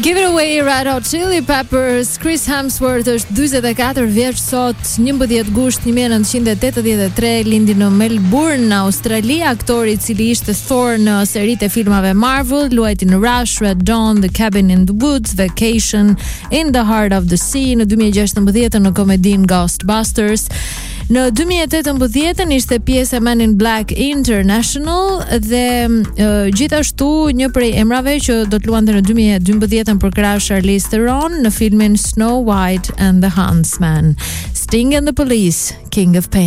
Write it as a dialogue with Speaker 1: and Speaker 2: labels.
Speaker 1: Give It Away, Red Hot Chili Peppers. Chris Hemsworth është 44 vjeç sot, 11 gusht 1983, lindi në Melbourne, Australi. Aktori I cili ishte Thor në seritë e filmave Marvel, luajti në Rush, Red Dawn, The Cabin in the Woods, Vacation, In the Heart of the Sea, në 2016 në komedin Ghostbusters. Në 2018 ishte pjesë e Men in Black International dhe gjithashtu një prej emrave që do të luante në 2012 për krah Charlize Theron në filmin Snow White and the Huntsman. Sting and the Police, King of Pain.